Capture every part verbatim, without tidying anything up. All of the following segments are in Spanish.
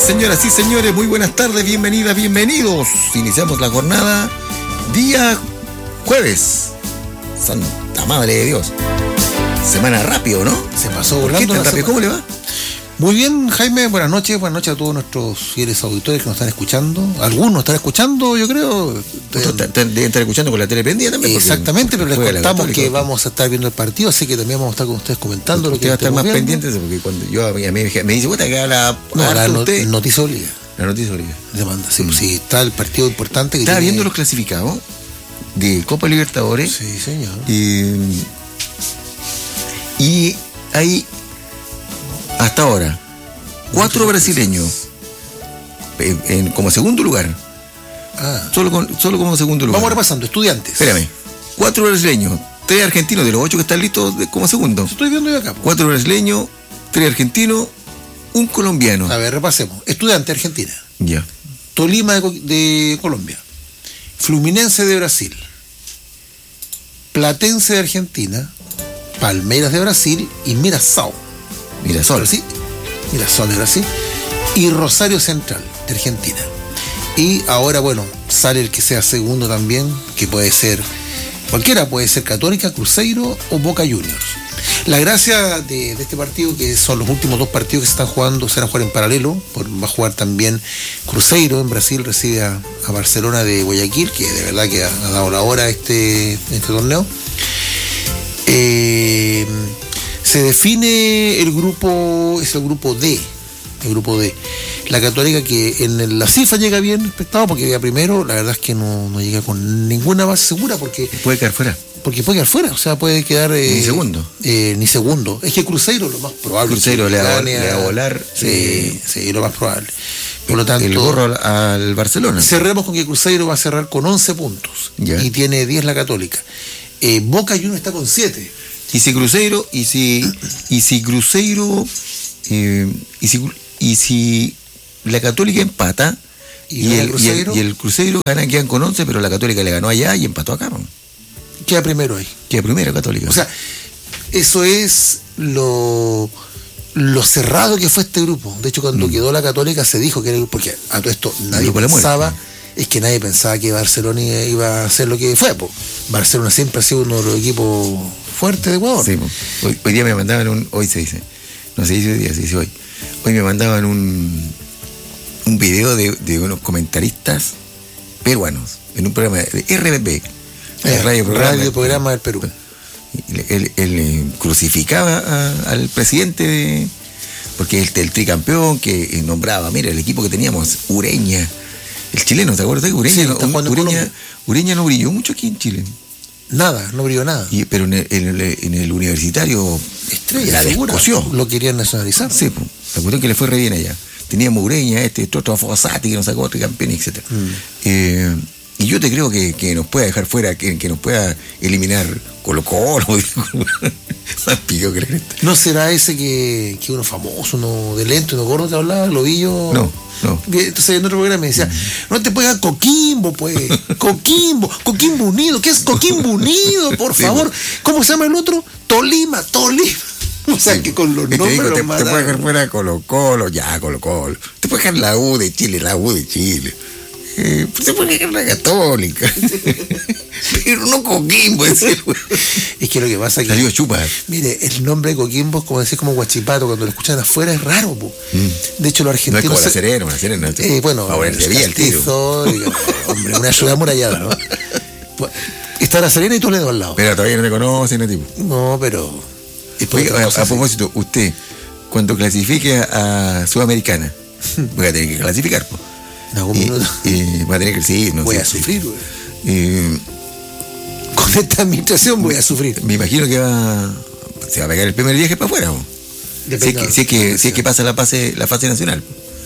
señoras y señores, muy buenas tardes, bienvenidas, bienvenidos. Iniciamos la jornada día jueves. Santa Madre de Dios. Semana rápido, ¿no? Se pasó ¿Por qué tan rápido? ¿Cómo le va? Muy bien, Jaime, buenas noches, buenas noches a todos nuestros fieles auditores que nos están escuchando. Algunos están escuchando, yo creo. Deben estar escuchando con la tele prendida también. Exactamente, pero les contamos que vamos a estar viendo el partido, así que también vamos a estar con ustedes comentando. Usted lo que va a estar más viendo. pendiente, porque cuando yo a mí, a mí me dice, puta, que la... No, la no, usted. noticia obliga. La noticia obliga. Demanda, sí, mm. sí, está el partido importante. Que Estaba tiene... viendo los clasificados de Copa Libertadores. Sí, señor. Y, y hay, hasta ahora, cuatro brasileños en, en, como segundo lugar. Ah. Solo, con, solo como segundo lugar. Vamos repasando, Estudiantes. Espérame. Cuatro brasileños, tres argentinos de los ocho que están listos de, como segundo. Estoy viendo yo acá. Cuatro brasileños, tres argentinos, un colombiano. A ver, repasemos. Estudiantes, Argentina. Ya. Tolima de, de Colombia. Fluminense de Brasil. Platense de Argentina. Palmeiras de Brasil y Mirassol. Mirassol. ¿Sí? Mirassol de Brasil y Rosario Central de Argentina. Y ahora, bueno, sale el que sea segundo también, que puede ser cualquiera, puede ser Católica, Cruzeiro o Boca Juniors. La gracia de, de este partido, que son los últimos dos partidos que se están jugando, se van a jugar en paralelo, por, va a jugar también Cruzeiro en Brasil, recibe a, a Barcelona de Guayaquil, que de verdad que ha, ha dado la hora este, este torneo. Eh, se define el grupo, es el grupo D, el grupo D. La Católica, que en la cifra llega bien expectado porque llega primero, la verdad es que no, no llega con ninguna base segura porque puede quedar fuera. Porque puede quedar fuera, o sea, puede quedar eh, ni segundo. Eh, ni segundo. Es que Cruzeiro es lo más probable. Cruzeiro le va, le va a volar. Sí, eh, sí, lo más probable. Por lo tanto, el gorro al, al Barcelona. Cerremos con que Cruzeiro va a cerrar con once puntos. Ya. Y tiene diez la Católica. Eh, Boca Juniors está con siete. Y si Cruzeiro, y si, y si Cruzeiro, eh, y si, y si la Católica empata, y, y, el, y, el, y el Cruzeiro gana, quedan con once, pero la Católica le ganó allá y empató acá, ¿no? Queda primero ahí. Queda primero Católica. O sea, eso es lo, lo cerrado que fue este grupo. De hecho, cuando mm. quedó la Católica se dijo que era, porque a todo esto nadie pensaba, es que nadie pensaba que Barcelona iba a hacer lo que fue. Po. Barcelona siempre ha sido uno de los equipos fuertes de Ecuador. Sí, hoy, hoy día me mandaban un, hoy se dice, no se dice hoy día, se dice hoy. Hoy me mandaban un, un video de, de unos comentaristas peruanos en un programa de R B P. El radio programa, radio programa del Perú. Él, él, él crucificaba a, al presidente de, porque el, el tricampeón que nombraba, mira, el equipo que teníamos, Ureña, el chileno, ¿te acuerdas? Ureña, sí, no, Ureña, Ureña no brilló mucho aquí en Chile. Nada, no brilló nada. Y, pero en el, en, el, en el universitario estrella, la descoció. Lo querían nacionalizar. Sí, pues, la cuestión que le fue re bien allá. Teníamos Ureña, este, otro Fossati que nos sacó tricampeón, etcétera. Mm. Eh, Y yo te creo que, que nos pueda dejar fuera, que, que nos pueda eliminar Colo Colo. Más pico que la cresta. ¿No será ese que, que uno famoso, uno de lento, uno gordo que hablaba, Lobillo? No, no. Entonces en otro programa me decía, mm. no te puedes dar Coquimbo, pues. Coquimbo, Coquimbo Unido. ¿Qué es Coquimbo Unido, por sí, favor? Pues. ¿Cómo se llama el otro? Tolima, Tolima. O sea, sí, que con los nombres te, digo, te, te puede dejar fuera Colo Colo, ya, Colo Colo. Te puede dejar la U de Chile, la U de Chile. Eh, se puede dejar la Católica. Pero no Coquimbo. Es, es que lo que pasa es que. Salió chupa. Mire, el nombre de Coquimbo es como decir como Guachipato, cuando lo escuchan afuera es raro, po. Mm. De hecho, los argentinos. No es como la Serena, la Serena. Eh, bueno, ahora el el tiro. Y, hombre, una ciudad amurallada, ¿no? Está la Serena y Toledo al lado. Pero todavía no me conocen, ¿no, tipo? No, pero. Oiga, a, a propósito, usted, cuando clasifique a, a Sudamericana, voy a tener que clasificar, po. No, y, y va a tener que sí, no voy sé, a sufrir, güey. Eh, con esta administración voy a sufrir. Me imagino que va se va a pegar el primer viaje para afuera, ¿no? Si es que, si es que, si es que pasa la fase, la fase nacional.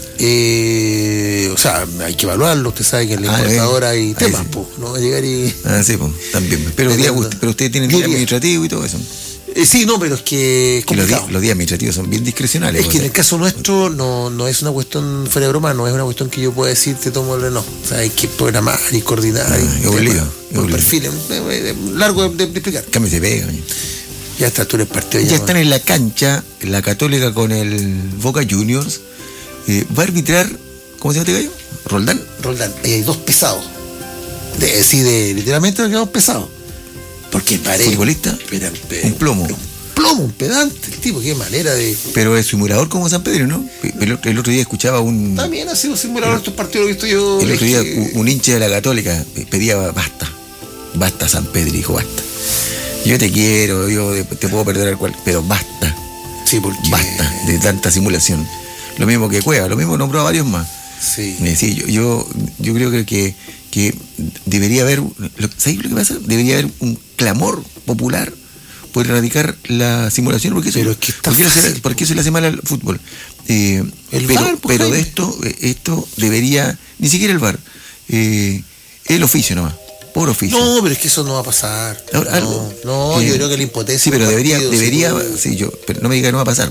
Eh, o sea, hay que evaluarlo, usted sabe que en la ah, importadora hay temas, sí. Po, ¿no? Llegar y. Ah, sí, pues, también. Pero, día, usted, pero usted tiene el día administrativo y todo eso. Eh, sí, no, pero es que es que los, días, los días administrativos son bien discrecionales. Es que en el caso nuestro no, no es una cuestión fuera de broma, no es una cuestión que yo pueda decir te tomo el no. O sea, hay que programar y coordinar. Ah, y obligado, por perfiles, largo de, de, de explicar. Cambio se pega. Ya está, tú eres partido. Ya, ya están en la cancha, la Católica con el Boca Juniors, eh, va a arbitrar, ¿cómo se llama este gallo? Roldán. Roldán, ahí hay dos pesados. De, sí, de, literalmente dos pesados. Porque parece. Futbolista, pero, pero, un plomo. Un plomo, un pedante, el tipo, qué manera de. Pero es simulador como San Pedro, ¿no? El, el otro día escuchaba un. También ha sido simulador estos partidos que estoy yo. El otro día que... un, un hincha de la Católica pedía basta. Basta, San Pedro, dijo, basta. Yo te quiero, yo te puedo perdonar cual, pero basta. Sí, porque. Basta de tanta simulación. Lo mismo que Cueva, lo mismo nombró a varios más. Sí. sí yo, yo, yo creo que, que debería haber. ¿Sabes lo que pasa? Debería haber un clamor popular por erradicar la simulación, porque eso, pero es que está ¿por qué, fácil, hace, ¿por qué se le hace mal al fútbol? Eh, el pero, V A R, pues, pero Jaime. de esto, esto debería, ni siquiera el V A R, eh, el oficio nomás, por oficio. No, pero es que eso no va a pasar. Ahora, no, algo, no eh, yo creo que la impotencia. Sí, pero debería, partido, debería, sí, sí, yo, pero no me diga que no va a pasar.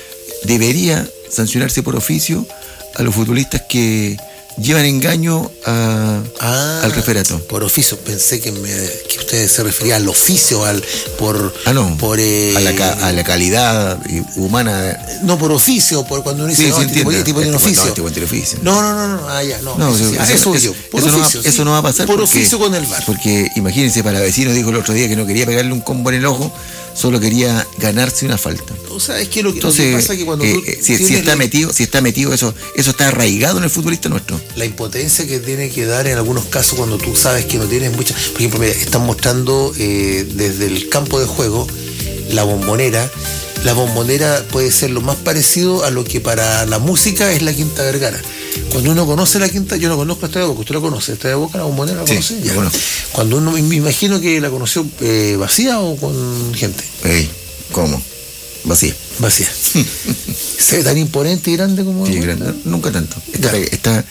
Debería sancionarse por oficio a los futbolistas que llevan engaño a, ah, al referato. Por oficio, pensé que, me, que usted se refería al oficio, al por ah, no, por eh, a, la, a la calidad humana. No, por oficio, por cuando uno dice, sí, no, sí, este tipo, este tipo tiene este, oficio. No, este tiene oficio. No, no, no, no, ah, ya, no. no eso, eso, eso, eso, eso, por eso, oficio, no va, sí. eso no va a pasar. Por porque, oficio con el V A R. Porque imagínense, para vecino dijo el otro día que no quería pegarle un combo en el ojo, solo quería ganarse una falta. O sea, es que lo que, Entonces, lo que pasa es que cuando eh, tú eh, si, si está la, metido, si está metido eso, eso está arraigado en el futbolista nuestro. La impotencia que tiene que dar en algunos casos cuando tú sabes que no tienes mucha. Por ejemplo, mira, están mostrando eh, desde el campo de juego la bombonera. La bombonera puede ser lo más parecido a lo que para la música es la Quinta Vergara. Cuando uno conoce la Quinta, yo no conozco Estadio Boca, usted la conoce, Estadio Boca, la bombonera la sí, conoce. Ya. Bueno. Cuando uno, me imagino que la conoció eh, vacía o con gente. Hey, ¿cómo? Vacía. Vacía. ¿Se ve tan imponente y grande como? Sí, grande. Nunca tanto. Está, está,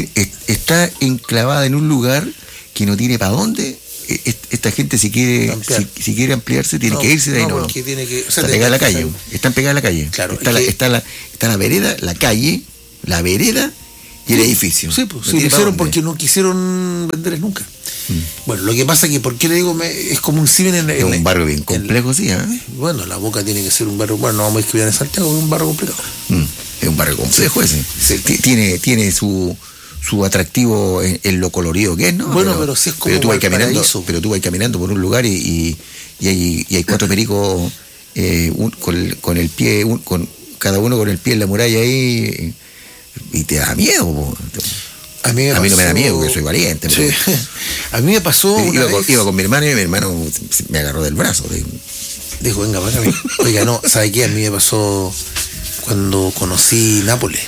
está enclavada en un lugar que no tiene para dónde. Esta gente si quiere si, si quiere ampliarse tiene no, que irse de ahí, no, no, tiene que, o sea, está pegada a la calle, están pegadas a la calle. Claro, está, la, que... está, la, está la vereda, la calle, la vereda y el sí, edificio. Sí, pues, no sí, lo hicieron porque no quisieron venderles nunca. Mm. Bueno, lo que pasa es que, ¿por qué le digo? Me, es como un ciber en, en es un barrio bien complejo, en, sí. ¿eh? Bueno, La Boca tiene que ser un barrio, bueno, no vamos a escribir en Santiago, es un barrio complicado. Mm, es un barrio complejo sí, ese. Sí. Tiene, tiene su su atractivo en, en lo colorido que es, ¿no? Bueno, pero, pero si es como pero tú vas caminando, pero tú vas caminando por un lugar y, y, y, hay, y hay cuatro pericos eh, un, con, con el pie, un, con cada uno con el pie en la muralla ahí y te da miedo. Po. A mí, me a pasó... mí no me da miedo porque soy valiente. Sí. A mí me pasó una iba, vez... con, iba con mi hermano y mi hermano me agarró del brazo. De... Dijo, venga, para acá. Oiga, no, ¿sabe qué? A mí me pasó cuando conocí Nápoles.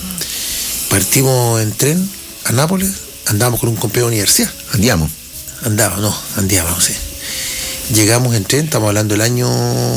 Partimos en tren a Nápoles, andábamos con un compañero de universidad. Andiamo. Andábamos, no, andiábamos, sí. Llegamos en tren, estamos hablando del año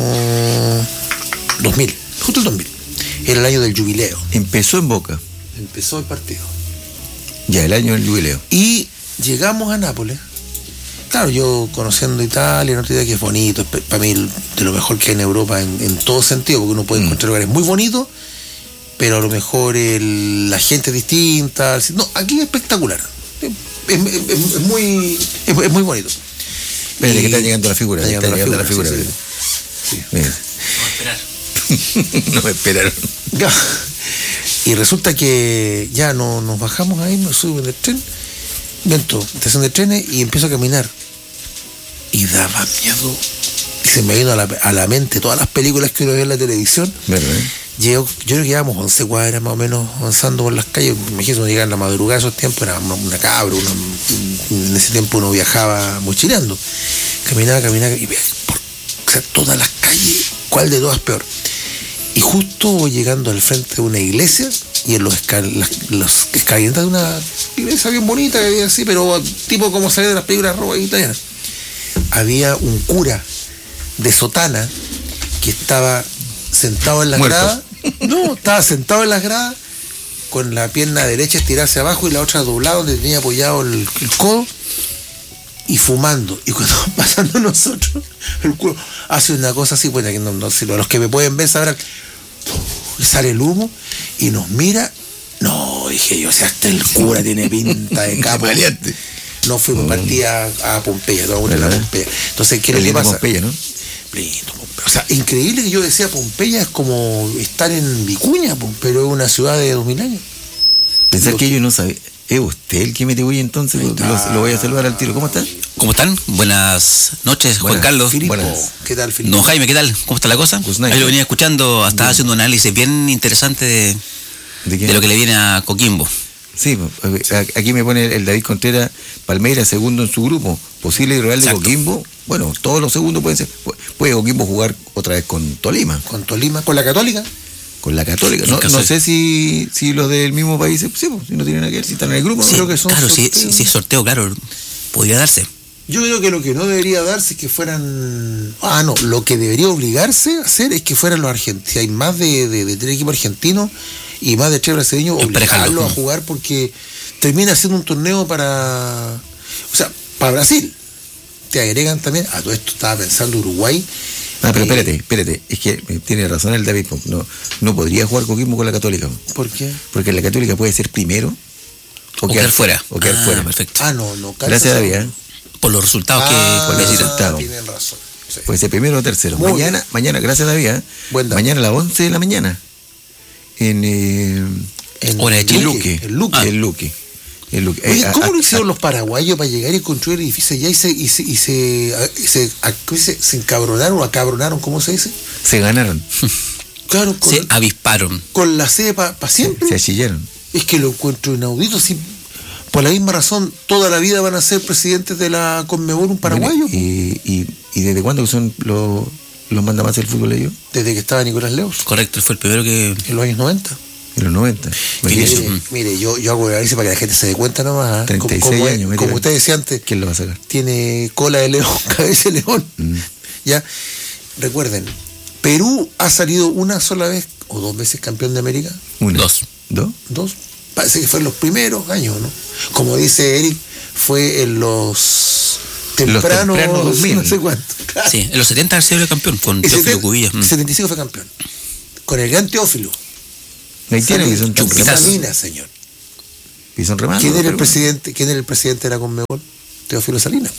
dos mil, justo el dos mil. Era el año del jubileo. Empezó en Boca. Empezó el partido. Ya, el año del jubileo. Y llegamos a Nápoles. Claro, yo conociendo Italia, no te digo que es bonito, es para mí de lo mejor que hay en Europa en, en todo sentido, porque uno puede mm. encontrar lugares muy bonitos, pero a lo mejor el, la gente es distinta. No, aquí es espectacular. Es, es, es, es muy es, es muy bonito. Espérate, y... que está llegando la figura. Está llegando, está llegando la figura. La figura sí, sí. Sí. No esperar. No me esperaron. Y resulta que ya no, nos bajamos ahí, me subo en el tren, vento, estación de trenes y empiezo a caminar. Y daba miedo. Y se me vino a la, a la mente todas las películas que uno ve en la televisión. ¿Verdad? Llego, yo creo que llevamos once cuadras más o menos avanzando por las calles. Me imagino llegar en la madrugada esos tiempos, era una, una cabra, una, en ese tiempo uno viajaba mochileando. Caminaba, caminaba y veía por o sea, todas las calles, ¿cuál de todas peor? Y justo voy llegando al frente de una iglesia y en los, escal, las, los escalinatas de una iglesia bien bonita, que había así, pero tipo como salía de las películas rojas italianas. Había un cura de sotana que estaba sentado en la grada. No, estaba sentado en las gradas con la pierna derecha estirada hacia abajo y la otra doblada donde tenía apoyado el, el codo y fumando. Y cuando pasando nosotros, el cura hace una cosa así, pues, que no, no, si los que me pueden ver sabrán, sale el humo y nos mira. No, dije yo, o sea, hasta el cura tiene pinta de capo. No fuimos, partí a, a Pompeya, todo a Pompeya. Entonces, ¿qué es lo que pasa? Pompeya, ¿no? Lindo, O sea, increíble que yo decía Pompeya es como estar en Vicuña, po, pero es una ciudad de dos mil años. Pensar Lo- que yo no sabía. ¿Es usted el que me te voy entonces? Lo, lo voy a saludar al tiro. ¿Cómo está? ¿Cómo están? Buenas noches, Juan Buenas. Carlos. Filipo, Buenas. ¿qué tal, Filipo? Don Jaime, ¿qué tal? ¿Cómo está la cosa? Pues nice. Ahí lo venía escuchando, estaba haciendo un análisis bien interesante de, ¿De qué? de lo que le viene a Coquimbo. Sí, pues, a- aquí me pone el David Contreras, Palmeiras segundo en su grupo, posible rival de Exacto. Coquimbo. Bueno, todos los segundos pueden ser. Pu- Puede Coquimbo jugar otra vez con Tolima, Con Tolima, con la Católica. con la Católica. En No, caso no de- sé si, si los del mismo país, sí, pues, si no tienen nada que ver, si están en el grupo. Sí, creo que son claro, si, sorteos. si, si es sorteo, claro, podría darse. Yo creo que lo que no debería darse es que fueran. Ah, no, lo que debería obligarse a hacer es que fueran los argentinos. Si hay más de, de, de tres equipos argentinos y más de tres brasileños, Emparejarlo. obligarlos a jugar porque termina siendo un torneo para. O sea, para Brasil. Te agregan también. A todo esto estaba pensando Uruguay. Ah, pero eh, espérate, espérate. Es que eh, tiene razón el David. pues, No, no podría jugar Coquimbo con la Católica. ¿Por qué? Porque la Católica puede ser primero O quedar fuera. O quedar Ah, fuera. perfecto. Ah, no, no. calza Gracias, esa- David. ¿eh? Por los resultados Ah, que por los necesita. resultados. tienen razón. Sí. Puede ser primero o tercero. Muy mañana, bien. mañana, gracias David. ¿eh? Buen dato. Mañana a las once de la mañana. En, eh, En Hora de en Chile. Luque. En Luque. En Luque. En Luque. Oye, Eh, a- ¿cómo a- lo hicieron a- los paraguayos para llegar y construir edificios allá y se, y se, y se, a- y se, a- ¿cómo se, se encabronaron o acabronaron, ¿cómo se dice? Se ganaron. Claro, con, Se avisparon. con la sede para siempre. Se achillaron. Es que lo encuentro inaudito. Si, por la misma razón, toda la vida van a ser presidentes de la Conmebol un paraguayo. Bueno, y, y, ¿Y desde cuándo son los, los mandamases del fútbol ellos? Desde que estaba Nicolás Leos, Correcto, él fue el primero que. en los años noventa. En los noventa. ¿Quién Mire, es? Imagínate, mire, yo, yo hago el análisis para que la gente se dé cuenta nomás. ¿ah? treinta y seis como, como, años, mire. como usted decía antes, ¿Quién lo va a sacar? tiene cola de león, cabeza de león. Mm. Ya, recuerden, Perú ha salido una sola vez o dos veces campeón de América. Una. Dos. ¿Dos? Dos. Parece que fue en los primeros años, ¿no? Como dice Eric, fue en los tempranos, tempranos dos mil. no sé cuánto. Sí, en los setenta ha sido el campeón con El Teófilo seten- Cubillas. Mm. setenta y cinco fue campeón. Con el gran Teófilo. Ahí tienen que son tan Chupitas. remados. Salinas, señor. Y son remados. ¿Quién era el pero- presidente? ¿Quién era el presidente de la Conmebol? Teófilo Salinas.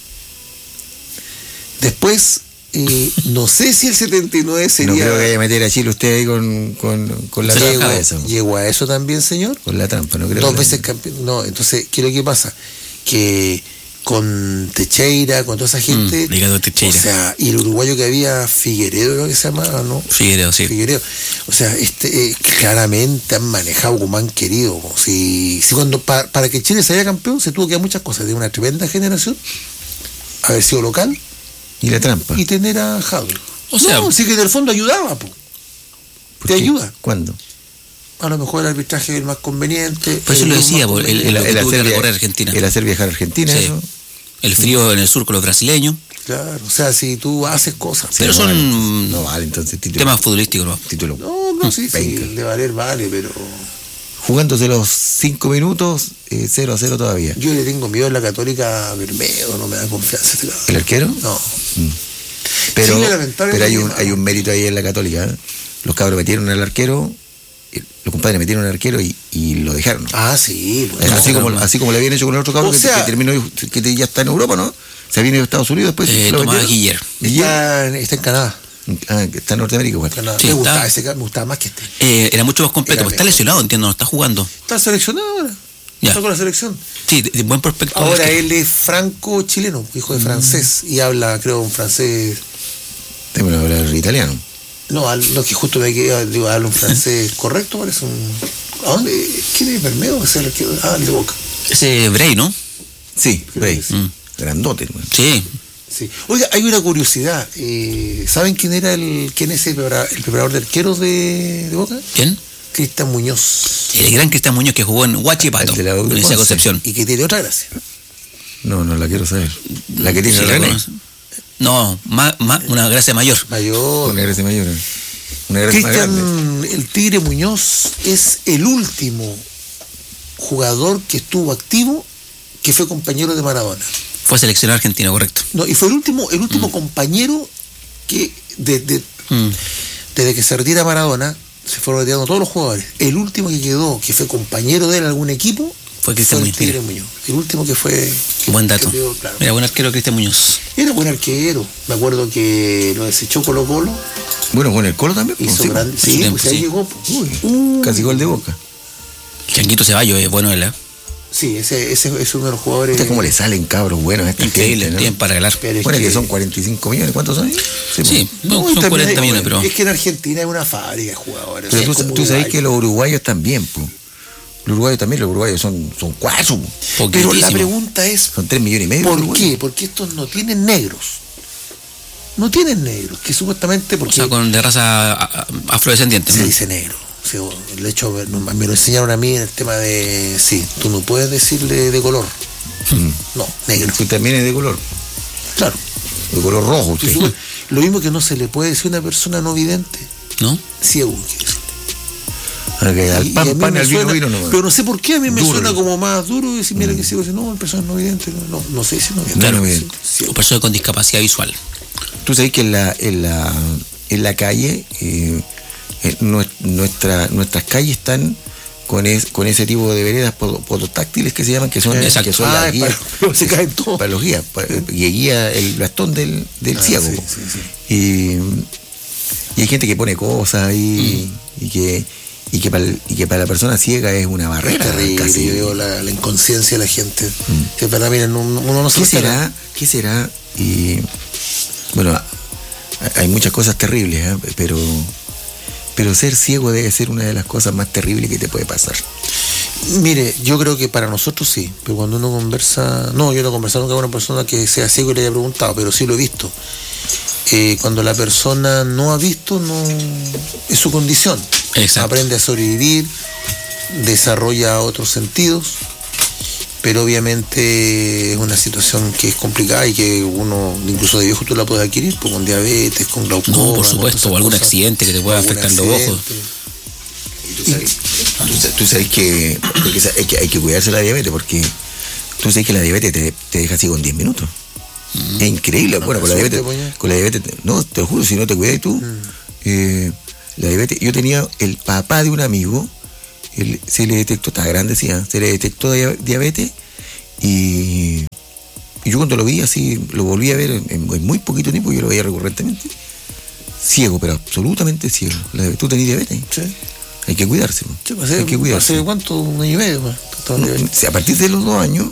Después, eh, no sé si el setenta y nueve sería. No creo que vaya a meter a Chile usted ahí con, con, con la Se trampa llegó- de eso. ¿Llegó a eso también, señor? Con la trampa, no creo. Dos que- veces campeón. No, entonces, ¿qué es lo que pasa? Que con Techeira, con toda esa gente. Mm, Ricardo Teixeira. O sea, y el uruguayo que había, Figueredo, creo que se llamaba, ¿no? Figueiredo, sí. Figueredo. O sea, este, eh, claramente han manejado como han querido. Como si, si cuando pa- para que Chile saliera campeón se tuvo que dar muchas cosas. De una tremenda generación, haber sido local Y la trampa. y tener a Jadwe. O sea- no, sí que en el fondo ayudaba, po. ¿Por te qué? ayuda. ¿Cuándo? A lo mejor el arbitraje es el más conveniente. Por eso el lo más decía, po, el- conveniente. el- El, el tuvo que hacer, recorrer via- Argentina. el hacer viajar a Argentina, Sí. eso. El frío en el sur con los brasileños. Claro, o sea, si tú haces cosas. Pero no son vale, entonces, no vale, entonces título. temas futbolísticos, ¿no? título. No, no, sí, sí, Venga. el de valer vale, pero Jugándose los cinco minutos, eh, cero a cero todavía. yo le tengo miedo a la Católica a Bermedo, no me da confianza este cabrón. ¿El arquero? No. Pero, Chile, lamentablemente, pero hay un, no. hay un mérito ahí en la Católica. ¿eh? Los cabros metieron al arquero, eh, los compadres metieron al arquero y, y lo dejaron. Ah, sí. Pues, Es no, así, no, como, no. así como le habían hecho con el otro cabrón O que, sea- que terminó, que te- ya está en Europa, ¿no? Se viene de Estados Unidos después. Eh, lo Tomás metieron. Guiller. Guiller. Está, en- está en Canadá. Ah, que está en Norteamérica igual. Canadá. Sí, me está. gustaba ese ca- me gustaba más que este. Eh, era mucho más completo, Era porque está mejor. lesionado, entiendo, no está jugando. Está seleccionado ahora. Ya. Está con la selección. Sí, de, de buen prospecto. Ahora es que- él es franco-chileno, hijo de francés, y habla, creo, un francés. Tengo que hablar italiano. No, al- no, que justo me queda, digo, habla un francés correcto, parece un. ¿A dónde? ¿Quién es Bermedo? Ese es el que- Ah, el de Boca. Ese Bray, ¿no? Sí, Rey. Mm. Grandote, güey. Sí. Sí. Oiga, hay una curiosidad. eh, ¿Saben quién era el quién es el preparador, el preparador de arqueros de, de Boca? ¿Quién? Cristian Muñoz. El gran Cristian Muñoz que jugó en Huachipato, El de la U de Universidad de Conce. Concepción. Y que tiene otra gracia. No, no la quiero saber. La que tiene Sí, el la René. conoce. No, ma- ma- una gracia mayor. Mayor. Una gracia mayor. eh. Una gracia más grande. Cristian, el Tigre Muñoz es el último jugador que estuvo activo que fue compañero de Maradona. Fue seleccionado argentino, correcto. No, y fue el último, el último compañero que de- de- Mm. desde que se retira Maradona, se fueron retirando todos los jugadores. El último que quedó, que fue compañero de él en algún equipo, Fue Cristian fue el Muñoz. Tigre Mira. Muñoz. El último que fue. Que, Buen dato. que dio, claro. Mira, buen arquero Cristian Muñoz. Era buen arquero. Me acuerdo que lo desechó Colo Colo. Bueno, con el Colo también. Hizo sí, grande. su Sí, tiempo, pues ahí sí. llegó. Uy, Uh. casi gol de Boca. Changuito Ceballos es bueno, ¿verdad? Sí, ese, ese es uno de los jugadores. ¿Viste cómo le salen cabros buenos a esta Increíble, gente, ¿no? tienen para regalar. Pero es Bueno, que son cuarenta y cinco millones. ¿Cuántos son? Sí, no, No, y son también cuarenta hay- millones, pero. Es que en Argentina es una fábrica de jugadores. Pero es tú, como tú sabes Uruguay. que los uruguayos también, pues. Los uruguayos también, los uruguayos son, son cuatro, po. Pero Poquitísimo. la pregunta es: Son tres millones y medio. ¿por uruguayos. qué? Porque estos no tienen negros. No tienen negros, que supuestamente O porque sea, con de raza a- a- afrodescendiente. se ¿no? dice negro. O sea, de hecho, me me lo enseñaron a mí en el tema de. Sí, tú no puedes decirle de color. Mm. No, negro. Usted también es de color. Claro. De color rojo, usted. Y su- Lo mismo que no se le puede decir a una persona no vidente, ¿No? ciego. quiero decir. Okay, al Y- y a pan, mí pan, me al vino, suena- vino no. Pero no sé por qué a mí me Duro. suena como más duro y decir, mira que ciego, no, el persona no vidente, no, no sé si no vidente. Claro, Sí, vidente. ciego. O personas con discapacidad visual. Tú sabes que en la, en la, en la calle, eh, eh, nue- nuestra, nuestras calles están con, es- con ese tipo de veredas pod- podotáctiles que se llaman, que son, Exacto. que son Ah, las es guías. para- se caen todos. Para los guías, para- y guía el bastón del, del Ah, ciego. sí, po. sí, sí. Y, y hay gente que pone cosas ahí y que y que para el- y que para la persona ciega es una Es barrera terrible, casi. yo veo la, la inconsciencia de la gente. Que es verdad, miren, no- no- uno no se ¿Qué lo espera. será? ¿Qué será? Y bueno, a- hay muchas cosas terribles, ¿eh? pero pero ser ciego debe ser una de las cosas más terribles que te puede pasar. Mire, yo creo que para nosotros sí, pero cuando uno conversa, no, yo no he conversado nunca con una persona que sea ciego y le haya preguntado, pero sí lo he visto. Eh, cuando la persona no ha visto, no es su condición. Exacto. Aprende a sobrevivir, desarrolla otros sentidos, pero obviamente es una situación que es complicada y que uno, incluso de viejo, tú la puedes adquirir, pues, con diabetes, con glaucoma. No, por con supuesto, todas o algún esas cosas. accidente que te pueda Algún afectar los ojos. accidente. Y tú sabes, tú sa- tú sabes que, porque sa- hay que hay que cuidarse de la diabetes, porque tú sabes que la diabetes te, te deja ciego en diez minutos. Es increíble. No, bueno, con la suerte, diabetes, pues, ya. con la diabetes, te- no, te lo juro, si no te cuidas tú, eh, la diabetes, yo tenía el papá de un amigo, él, se le detectó, estaba grande, sí, ¿ah? Se le detectó dia- diabetes y, y yo cuando lo vi así, lo volví a ver en, en muy poquito tiempo, yo lo veía recurrentemente, ciego, pero absolutamente ciego. La, tú tenés diabetes, Sí. hay que cuidarse, ¿no? Sí, pasé, hay que cuidarse. ¿Hace cuánto? Un año y medio más. Estaba No, de- si a partir de los dos años.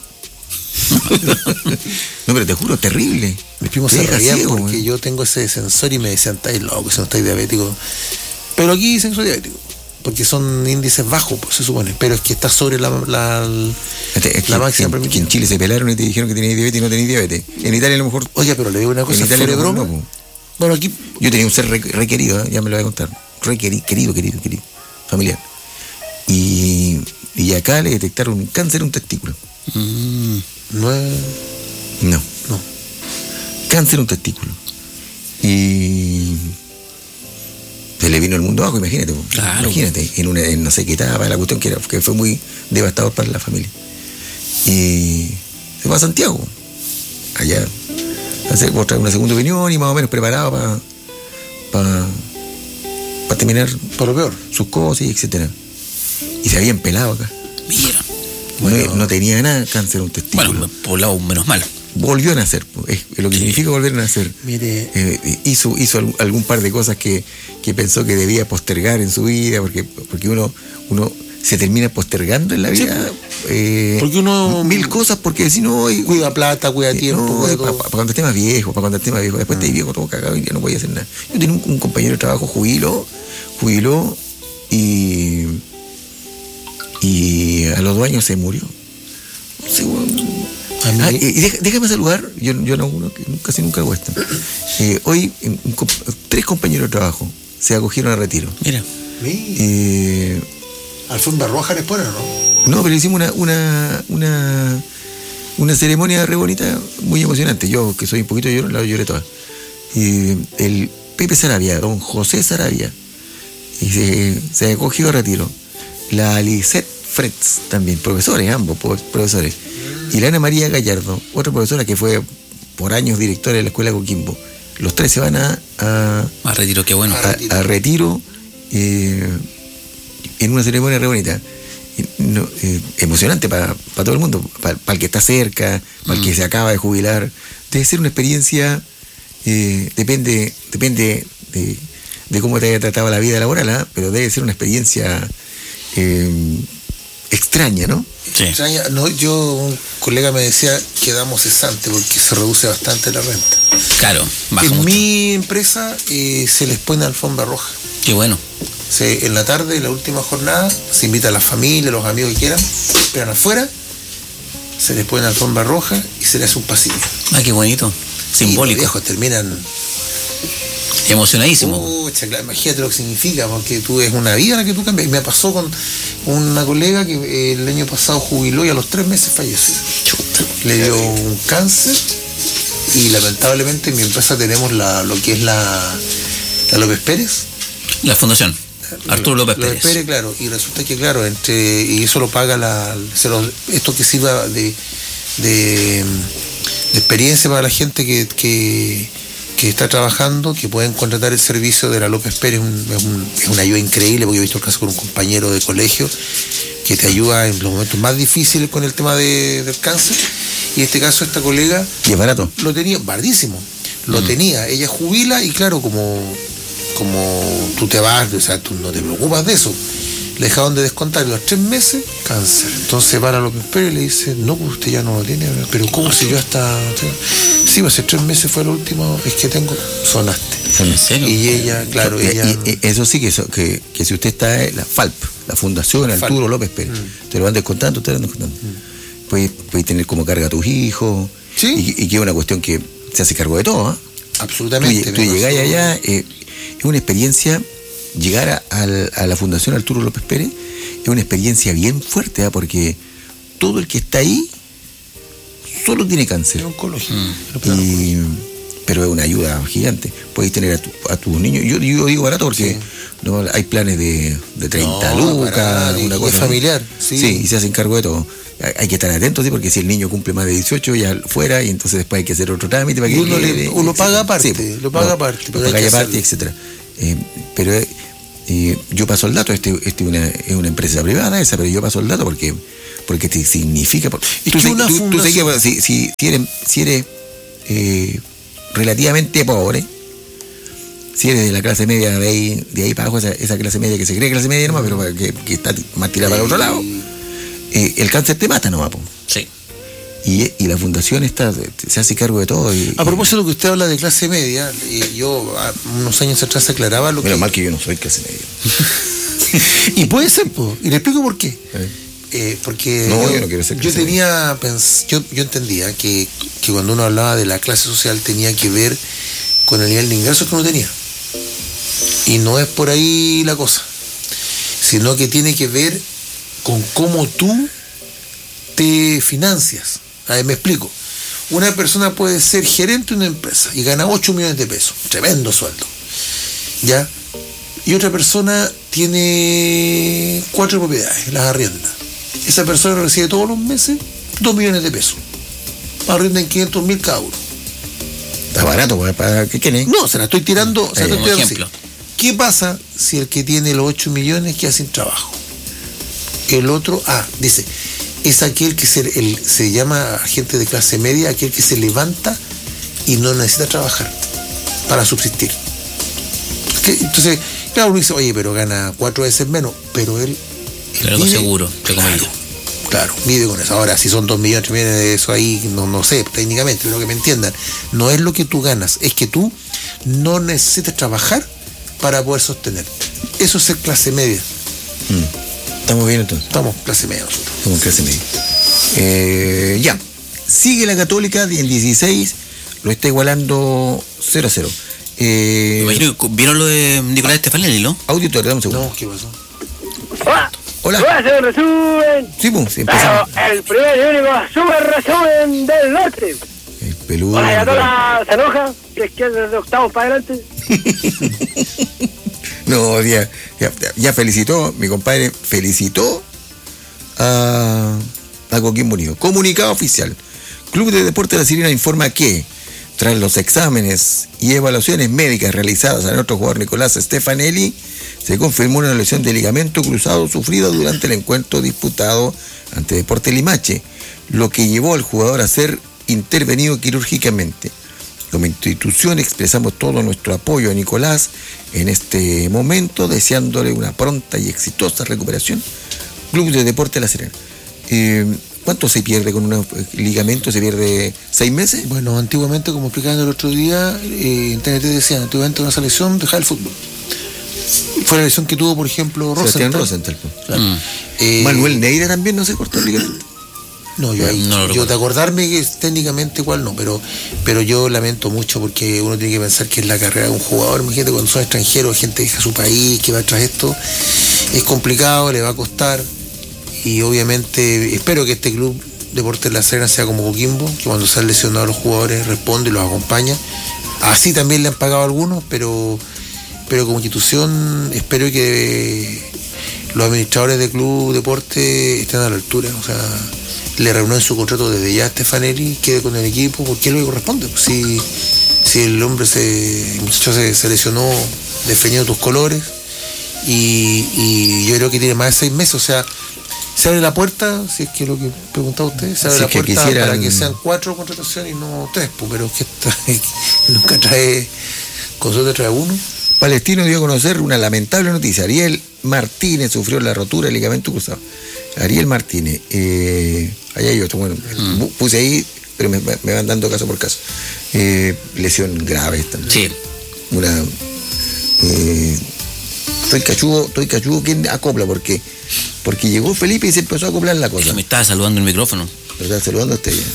No, pero te juro, terrible. Mis primos Te se deja reían ciego, porque güey. yo tengo ese sensor y me decían, estáis loco, si no estáis diabético. Pero aquí dicen que soy diabético, porque son índices bajos, pues, se supone. Pero es que está sobre la, la, Este, es la que, máxima que- que permitida. en Chile se pelaron y te dijeron que tenías diabetes y no tenías diabetes. En Italia a lo mejor. Oye, pero le digo una cosa, en Italia fuera de a lo broma. mejor no, po. Bueno, aquí, Yo tenía un ser re- requerido, ¿eh? Ya me lo voy a contar. Requerido, querido, querido, querido. Familiar. Y, y acá le detectaron un cáncer en un testículo. Mm, no es. No. No. Cáncer en un testículo. Y se le vino el mundo abajo, imagínate. po. Claro. Imagínate, en una, en no sé qué etapa, la cuestión que, era, que fue muy devastador para la familia. Y se va a Santiago, allá, a hacer otra, una segunda opinión y más o menos preparado para para para terminar Por lo peor. sus cosas, y etcétera. Y se habían pelado acá. mira. No- Bueno. no, tenía nada cáncer en un testículo. Bueno, por un lado, menos mal. Volvió a nacer, po. Es lo que Sí. significa volver a nacer. Mire, Eh, hizo hizo algún, algún par de cosas que, que pensó que debía postergar en su vida, porque porque uno uno se termina postergando en la Sí, vida. eh, porque uno- mil cosas, porque si no hoy cuida plata, cuida tiempo, cuida para todo. cuando esté más viejo, para cuando esté más viejo, después Mm. esté viejo todo cagado y ya no podía hacer nada. Yo tenía un, un compañero de trabajo, jubiló, jubiló y y a los dos años se murió. Sí, bueno. A mí- Ah, y y deja- déjame saludar, yo, yo no, uno que casi nunca hago esto. Eh, hoy un comp- tres compañeros de trabajo se acogieron a retiro. Mira. Mire, Eh, alfombra roja les ponen, ¿no? no, pero hicimos una, una, una, una ceremonia re bonita, muy emocionante. Yo, que soy un poquito llorón, la lloré toda. Eh, el Pepe Sarabia, don José Sarabia, y se, se acogió a retiro. La Lisette Fretz también, profesores, ambos po- profesores. Y la Ana María Gallardo, otra profesora que fue por años directora de la escuela Coquimbo. Los tres se van a, a, Más retiro, qué bueno. a- a retiro eh, en una ceremonia re bonita. Y no, eh, emocionante para pa todo el mundo, para pa el que está cerca, para el mm. que se acaba de jubilar. Debe ser una experiencia, eh, depende, depende de, de cómo te haya tratado la vida laboral, ¿eh? Pero debe ser una experiencia eh, extraña, ¿no? Sí. Extraña, no, yo, un colega me decía que damos cesante porque se reduce bastante la renta. Claro, baja en mucho. Mi empresa eh, se les pone alfombra roja. Qué bueno. Se, en la tarde, en la última jornada, se invita a la familia, los amigos que quieran, esperan afuera, se les pone alfombra roja y se les hace un pasillo. Ah, qué bonito. Simbólico. Y los viejos terminan emocionadísimo. Pucha, claro, imagínate lo que significa, porque tú es una vida la que tú cambias. Me pasó con una colega que eh, el año pasado jubiló y a los tres meses falleció. Chuta. Le dio un cáncer y lamentablemente en mi empresa tenemos la, lo que es la, la López Pérez. La fundación. Arturo López Pérez. López Pérez, claro, y resulta que, claro, entre y eso lo paga la, se lo, esto que sirva de, de, de experiencia para la gente que, que, que está trabajando, que pueden contratar el servicio de la López Pérez, un, es, un, es una ayuda increíble, porque he visto el caso con un compañero de colegio que te ayuda en los momentos más difíciles con el tema de, del cáncer, y en este caso esta colega... ¿Y es barato? Lo tenía, baratísimo, lo mm. tenía, ella jubila y claro, como... como tú te vas, o sea, tú no te preocupas de eso, le dejaron de descontar los tres meses, cáncer. Entonces para López Pérez y le dice, no, pues usted ya no lo tiene, pero ¿cómo si yo hasta...? Sí, pues hace tres meses fue lo último, es que tengo, sonaste. ¿En serio? Y ella, claro, y, ella... Y, y eso sí, que, eso, que, que si usted está en la F A L P, la Fundación Arturo López Pérez, mm. te lo van descontando, te lo van descontando. Mm. Puedes, puedes tener como carga a tus hijos, ¿sí? y, y que es una cuestión que se hace cargo de todo, ¿eh? Absolutamente. Tú, tú llegás allá... Eh, es una experiencia, llegar a, a, a la Fundación Arturo López Pérez es una experiencia bien fuerte, ¿eh? Porque todo el que está ahí solo tiene cáncer. Es oncológico. Mm. Y, pero es una ayuda gigante. Podéis tener a, tu, a tus niños, yo, yo digo barato porque sí. no hay planes de, de treinta no, lucas, para, una cosa familiar. Sí. sí, y se hacen cargo de todo. Hay que estar atentos, ¿sí? Porque si el niño cumple más de dieciocho ya fuera, y entonces después hay que hacer otro trámite para que uno, le, uno paga aparte, sí, lo paga no, aparte, pero paga aparte, etcétera. Eh, pero eh, yo paso el dato, este, este una, es una empresa privada esa, pero yo paso el dato porque porque te significa. Por, es tú, que sé, una tú, fundación... tú sé que si, si, si eres, si eres eh, relativamente pobre, si eres de la clase media de ahí, de ahí para abajo, esa, esa clase media que se cree clase media nomás, pero que, que está más tirada para el otro lado. Eh, el cáncer te mata nomás, po. Sí. Y, y la fundación está, se hace cargo de todo. Y, a propósito de que usted habla de clase media, y yo a unos años atrás aclaraba lo Menos que... mal que yo no soy clase media. Y puede ser, po, y le explico por qué. ¿Eh? Eh, porque no, yo, yo, no quiero ser yo tenía pens, yo, yo entendía que, que cuando uno hablaba de la clase social tenía que ver con el nivel de ingresos que uno tenía. Y no es por ahí la cosa, sino que tiene que ver con cómo tú te financias. A ver, me explico. Una persona puede ser gerente de una empresa y gana ocho millones de pesos, tremendo sueldo, ¿ya? Y otra persona tiene cuatro propiedades, las arrienda. Esa persona recibe todos los meses dos millones de pesos. Arriendan quinientos mil cada uno. Está barato, ¿para qué quieren? No, se la estoy tirando, se la estoy tirando ejemplo. Así. ¿Qué pasa si el que tiene los ocho millones queda sin trabajo? El otro, ah, dice, es aquel que se, el, se llama gente de clase media, aquel que se levanta y no necesita trabajar para subsistir. Entonces, claro, uno dice, oye, pero gana cuatro veces menos, pero él... Pero algo seguro, claro, claro, vive con eso. Ahora, si son dos millones, tres millones de eso ahí, no, no sé, técnicamente, pero que me entiendan, no es lo que tú ganas, es que tú no necesitas trabajar para poder sostenerte. Eso es ser clase media. Mm. Estamos bien entonces. Estamos clase media nosotros. Estamos clase media. Eh, ya. Sigue la Católica en dieciséis, lo está igualando cero a cero. Eh, Imagino, ¿vieron lo de Nicolás Stefanelli, no? Auditorio, dame un segundo. No, ¿qué pasó? Hola. Hola. Voy a hacer un resumen. Sí, pues, empezamos. Pero el primer y único super resumen del norte. El peludo. Hola, ya toda se enoja. Que es que es de octavos para adelante. No, ya, ya, ya felicitó, mi compadre felicitó a, a Coquimbo Unido. Comunicado oficial. Club de Deportes de La Sirena informa que, tras los exámenes y evaluaciones médicas realizadas a nuestro jugador Nicolás Stefanelli, se confirmó una lesión de ligamento cruzado sufrida durante el encuentro disputado ante Deportes Limache, lo que llevó al jugador a ser intervenido quirúrgicamente. Como institución expresamos todo nuestro apoyo a Nicolás en este momento, deseándole una pronta y exitosa recuperación. Club de Deportes La Serena. Eh, ¿Cuánto se pierde con un ligamento? ¿Se pierde seis meses? Bueno, antiguamente, como explicaban el otro día, eh, en T N T decían, antiguamente una selección dejaba el fútbol. Fue la lesión que tuvo, por ejemplo, Sebastián Rosenthal. Rosenthal. Claro. Mm. Eh, Manuel Neira también no se cortó el ligamento. No, yo, ahí, No lo yo recuerdo. de acordarme que es técnicamente igual no, pero, pero yo lamento mucho porque uno tiene que pensar que es la carrera de un jugador. Imagínate cuando son extranjeros, gente que deja su país, que va tras esto, es complicado, le va a costar. Y obviamente espero que este club Deportes La Serena sea como Coquimbo, que cuando se han lesionado a los jugadores responde y los acompaña. Así también le han pagado a algunos, pero, pero como institución espero que los administradores del club Deporte estén a la altura. O sea, le reúnen su contrato desde ya a Stefanelli, quede con el equipo, porque es lo que corresponde. Pues si, si el hombre se, el muchacho se, se lesionó defendiendo tus colores, y, y yo creo que tiene más de seis meses, o sea, se abre la puerta, si es que es lo que preguntaba usted, se abre Si la es que puerta quisieran- para que sean cuatro contrataciones y no tres, pues, pero es que trae, nunca trae, con suerte trae uno. Palestino dio a conocer una lamentable noticia. Ariel Martínez sufrió la rotura del ligamento cruzado. Ariel Martínez, eh, allá hay otro, bueno, Mm. puse ahí, pero me, me van dando caso por caso. Eh, lesión grave también. Sí. Una. Eh, estoy cachudo, estoy cachudo, ¿quién acopla? Porque, porque llegó Felipe y se empezó a acoplar la cosa. Que me estaba saludando el micrófono. Lo está saludando a usted ya.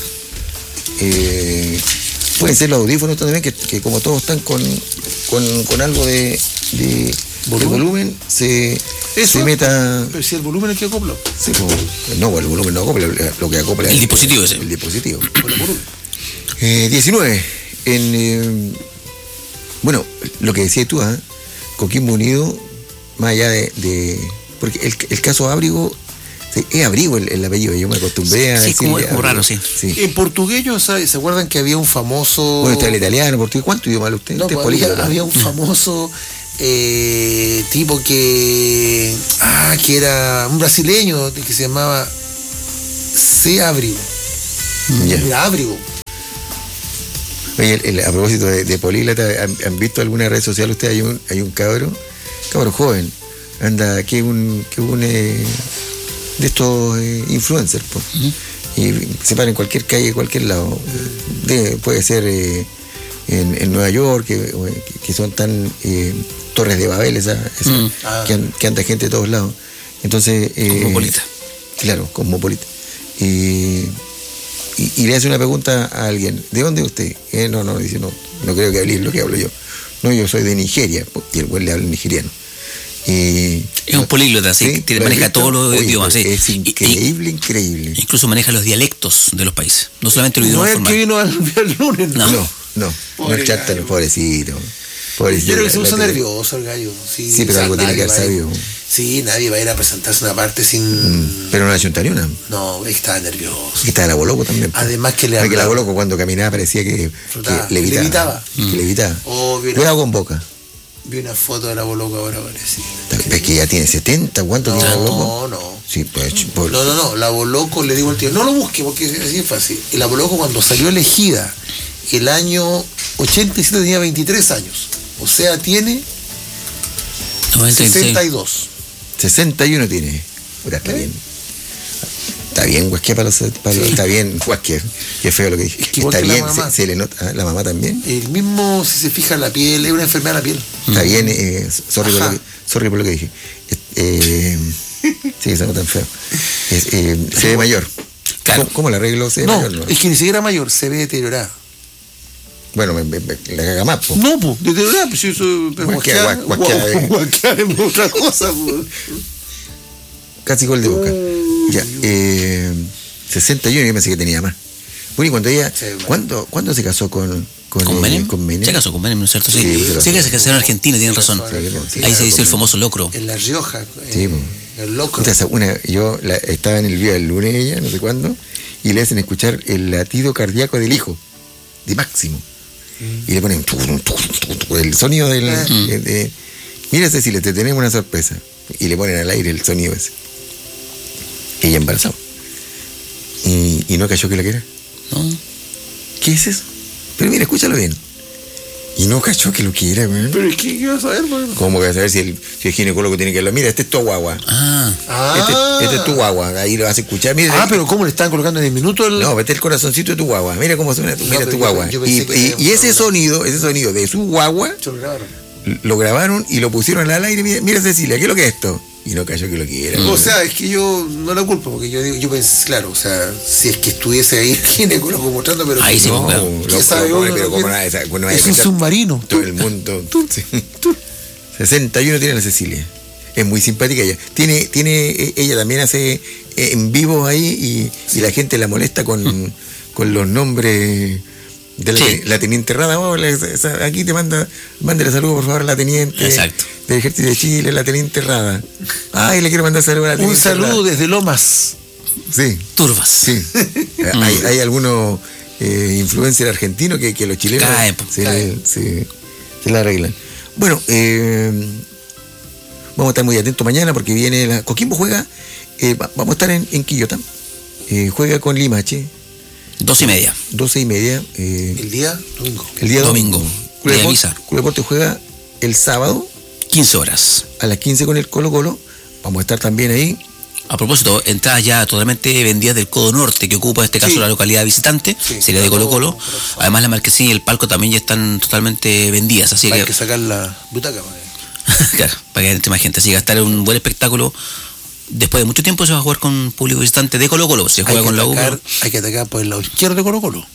Eh, pueden ser los audífonos también, que, que como todos están con, con, con algo de, de, de volumen, se, Eso, se meta. pero si el volumen es que acopla. se- no, el volumen no acopla, lo que acopla El es dispositivo ese. El dispositivo. Eh, diecinueve. En, eh, bueno, lo que decías tú, ¿ah? Coquimbo Unido, más allá de. de- porque el, el caso Ábrigo, sí, es Abrigo el, el apellido, yo me acostumbré a Sí, decirle como- es como Ábrigo. raro, sí. En portugués, yo, ¿sabes? ¿Se acuerdan que había un famoso... Bueno, está el italiano, portugués. ¿Cuánto idioma habla usted? No, Usted es pues había, políglota. había un famoso eh, tipo que ah, que era un brasileño que se llamaba C. Abrigo. Ya. Era Abrigo. Oye, el- el- a propósito de, de políglota, ¿han, han visto alguna red social ustedes? Hay un, hay un cabro, cabro joven, anda, que es un, que un eh, de estos eh, influencers, pues. Y se para en cualquier calle, cualquier lado. De- puede ser eh, en, en Nueva York, que, que son tan eh, torres de Babel, esa, esa, Mm. Ah. que, an- que anda gente de todos lados. Entonces. eh, Cosmopolita. Claro, cosmopolita. Y, y, y le hace una pregunta a alguien: ¿de dónde es usted? Eh, no, no, dice, no, no creo que hable lo que hablo yo. No, yo soy de Nigeria. Y el güey le habla en nigeriano. Y, Es un políglota, sí, que tiene- ¿lo has maneja visto? todos los Oye, idiomas, sí. Es Y- increíble, increíble. Incluso maneja los dialectos de los países, no solamente los No idiomas es el que formales. vino al, al lunes, No. ¿no? No, no, no Pobre es chanta, gallo. pobrecito. Yo pobrecito. creo que se La- puso la- nervioso el gallo. Sí, Sí, pero o sea, algo tiene que nadie haber va a ir- sabido. Sí, nadie va a ir a presentarse una parte sin... Mm, Pero no le ayunta ni una. No, estaba nervioso. Y está el Aboloco también. pues. Además que le Porque el hablaba- Aboloco cuando caminaba parecía que, que Flotaba. levitaba. Levitaba. Que levitaba. Oh, mira. Cuidado con Boca. Vi una foto de la Boloca ahora, parece. Es que ya tiene setenta, ¿cuánto tiene la No, Boloco? no. Sí, pues. por- No, no, no, la Boloco, le digo al tío, no lo busque porque es así es fácil. La Boloco cuando salió elegida el año ochenta y siete tenía veintitrés años. O sea, tiene noventa y seis. sesenta y dos. sesenta y uno tiene. Puta, está bien. Está bien, Huasquea, para los, para los- Sí. está bien, Huasquea. Qué feo lo que dije. Es que igual Está que la bien, mamá. se, se le nota. La mamá también. El mismo, si se fija la piel, es una enfermedad de la piel. Está bien, eh, sorry, por Ajá. lo que, sorry por lo que dije. Eh, sí, se nota tan feo. Es, eh, se ve mayor. Claro. ¿Cómo, cómo la arreglo? Se ve No, mayor, ¿no? es que ni siquiera mayor, se ve deteriorada. Bueno, me, me- me- la caga más, po. No, pues, deteriorada, pues eso es Guasquea, guasquear, guas- guasquear, eh. guasquear es otra cosa, pues. Casi gol de Boca. Ya, eh, sesenta y uno, yo pensé que tenía más. Bueno, y cuando ella, Sí, bueno. ¿cuándo, ¿cuándo se casó con, con, ¿Con eh, Menem? con Menem? Se casó con Menem, ¿no es cierto? Sí, Sí, sí, se que casó. se casó en Argentina, tienen razón. Sí, sí, Ahí se claro, dice el con- famoso locro. En La Rioja, Sí, eh, pues. el loco. Entonces, una, yo la- estaba en el día del lunes ella, no sé cuándo, y le hacen escuchar el latido cardíaco del hijo, de Máximo. Y le ponen tu, tu, tu, tu, el sonido del. Ah. de- de- Mira, Cecilia, te tenemos una sorpresa. Y le ponen al aire el sonido ese. Ella embarazada. Y, y no cachó que la quiera. No. ¿Qué es eso? Pero mira, escúchalo bien. Y no cachó que lo quiera, güey. Pero es que, ¿qué vas a saber, güey? ¿Cómo que vas a saber si el, si el ginecólogo tiene que hablar? Mira, este es tu guagua. Ah. Ah, Este, este es tu guagua. Ahí lo vas a escuchar. Mira, ah, pero ¿cómo le estaban colocando en el minuto? El... no, vete el corazoncito de tu guagua. Mira cómo suena tu, No, mira pero tu yo- guagua. yo Y, pensé que y- había y ese una- sonido, ese sonido de su guagua, Se lo grabaron. lo grabaron y lo pusieron al aire. Mira, mira, Cecilia, ¿qué es lo que es esto? Y no cayó que lo quiera. O sea, es que yo no la culpo, porque yo digo, yo pensé, claro, o sea, si es que estuviese ahí el ginecólogo mostrando, pero Ahí sí, No, pues, lo- ¿qué lo- sabe lo- uno, pero no cómo quiere? no, esa- bueno, Es hay un que submarino. todo el mundo. Sí. sesenta y uno tiene la Cecilia. Es muy simpática ella. Tiene, tiene, eh, ella también hace eh, en vivo ahí y, y la gente la molesta con, con los nombres de la, Sí. la teniente Rada. Oh, la- esa- aquí te manda, mándele saludos por favor a la teniente Exacto. del Ejército de Chile, la teniente Rada. Ay, le quiero mandar saludos a la Un teniente saludo Rada. desde Lomas. Sí. Turbas. Sí. hay, hay algunos eh, influencers argentinos que, que los chilenos Caen, po, se, caen. se- se la arreglan. Bueno, eh, vamos a estar muy atentos mañana porque viene la. Coquimbo juega, eh, va- vamos a estar en, en Quillota. Eh, juega con Limache, Dos y media. doce y media. eh, El día domingo. el día Domingo, domingo. día Club de Deporte- misa. Club Deporte juega el sábado quince horas. a las quince con el Colo Colo. Vamos a estar también ahí. A propósito, entradas ya totalmente vendidas del Codo Norte, que ocupa en este caso Sí. la localidad visitante, Sí, sería de claro. Colo Colo. Además la marquesina y el palco también ya están totalmente vendidas, así Hay que, que sacar la butaca. güey. claro, para que entre más gente. Así que va a estar un buen espectáculo. Después de mucho tiempo se va a jugar con público visitante de Colo Colo. Se Hay juega que, con la U. atacar, hay que atacar por el lado izquierdo de Colo Colo.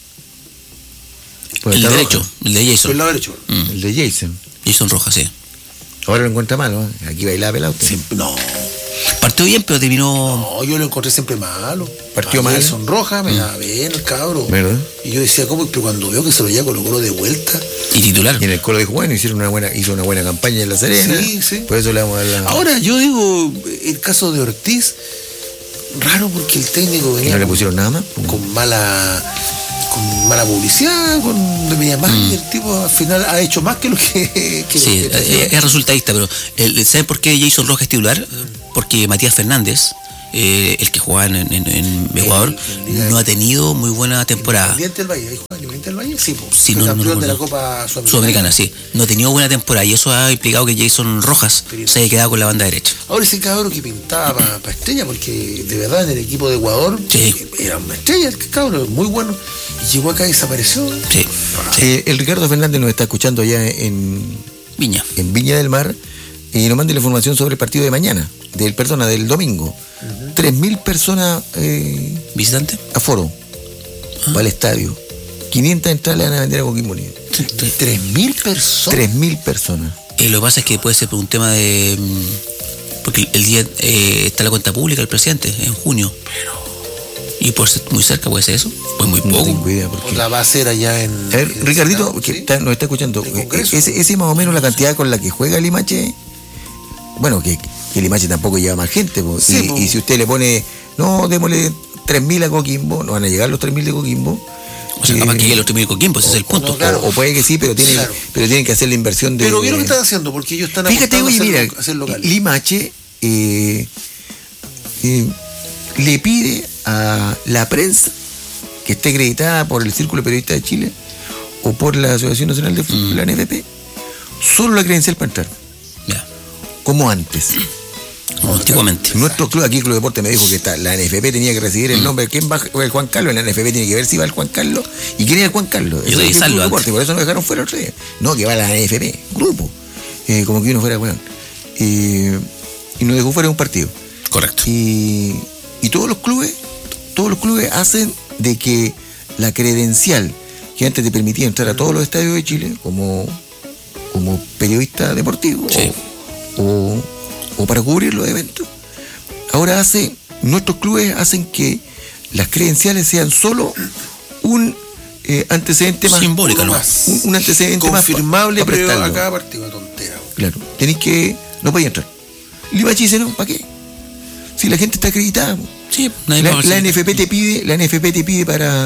Por El esta derecho, roja. el de Por el Jason. lado derecho. Mm, El de Jason. Jason Rojas, sí. Ahora lo encuentra malo. ¿eh? Aquí bailaba pelado usted. Siempre- no, Partió bien, pero terminó. no, yo lo encontré siempre malo. Partió A mal. Nelson Roja, me da bien el cabro. ¿Verdad? Y yo decía, ¿cómo? Pero cuando veo que se lo lleva Colo Colo de vuelta. Y titular. Y en el Colo dijo, bueno, hicieron una buena, hizo una buena campaña en La Serena. Sí, sí. Por eso le vamos a dar la. Ahora, yo digo, el caso de Ortiz, raro porque el técnico ¿Y venía no le con- pusieron nada más? con mala con mala publicidad, con de media más, y el tipo al final ha hecho más que lo que, que Sí, lo que- eh, es resultadista, pero el- ¿saben por qué Jason Rojas es titular? Porque Matías Fernández, eh, el que jugaba en, en- en Ecuador, en Liga- no ha tenido muy buena temporada. Independiente del Valle, ¿ahí juega Independiente del Valle? Sí, pues, Sí, fue no, no campeón de la recuerdo. Copa Sudamericana. Sudamericana, sí. No ha tenido buena temporada y eso ha implicado que Jason Rojas se haya quedado con la banda derecha. Ahora ese cabrón que pintaba para estrella, porque de verdad en el equipo de Ecuador Sí. era una estrella, el cabrón, muy bueno. Y llegó acá y desapareció. Sí, Eh, el Ricardo Fernández nos está escuchando allá en, Viña. en Viña del Mar y nos manda la información sobre el partido de mañana, del perdona, del domingo. Tres mil personas eh, ¿Visitante? aforo va al estadio. quinientas entradas le van a vender a Coquimbo Unido. Tres mil personas. Tres mil personas. Eh, lo que pasa es que puede ser por un tema de... mm, Porque el, el día eh, está la cuenta pública del presidente, en junio. Y por ser muy cerca puede ser eso. Pues muy No poco. tengo idea por qué. La va a hacer allá en. A ver, en Ricardito, Senado, que ¿sí? está- nos está escuchando, ¿El Congreso? ese, ese más o menos la cantidad con la que juega el Limache. Bueno, que, que el Limache tampoco lleva más gente. Po. Sí, y, po. y si usted le pone, no, démosle tres mil a Coquimbo, no van a llegar los tres mil de Coquimbo. O sea, Eh, capaz que llegue el otro Coquimbo, ese es el punto. no, claro. o, o puede que sí, pero tienen, Claro. pero tienen que hacer la inversión de. Pero bien lo que están haciendo, porque ellos están Fíjate, apostando oye, a hacer, mira, lo- a hacer local. Limache eh, eh, le pide a la prensa que esté acreditada por el Círculo de Periodistas de Chile o por la Asociación Nacional de Fútbol, Mm. la N F P, solo la credencial para entrar, Ya, como antes. como antiguamente. Nuestro club, aquí Club Deporte me dijo que está, la N F P tenía que recibir el nombre, ¿quién va el Juan Carlos? La N F P tiene que ver si va el Juan Carlos y quién es el Juan Carlos. Y Eso es el revisarlo Club antes. Deporte, por eso nos dejaron fuera el otro día. No, que va la N F P, grupo, eh, como que uno fuera weón. Eh, y nos dejó fuera de un partido. Correcto. Y, y todos los clubes, todos los clubes hacen de que la credencial que antes te permitía entrar a todos los estadios de Chile como, como periodista deportivo Sí. o, o, o para cubrir los eventos, ahora hace, nuestros clubes hacen que las credenciales sean solo un eh, antecedente más. Simbólica, Uno ¿no? más. Un, un antecedente Confirmable, más pa- pa pero prestarlo. a cada partido, tontera. güey. Claro, tenéis que. No podía entrar. Limache dice, no, ¿para qué? Si la gente está acreditada. Sí, nadie La, va a la hacer- N F P te pide, la N F P te pide para,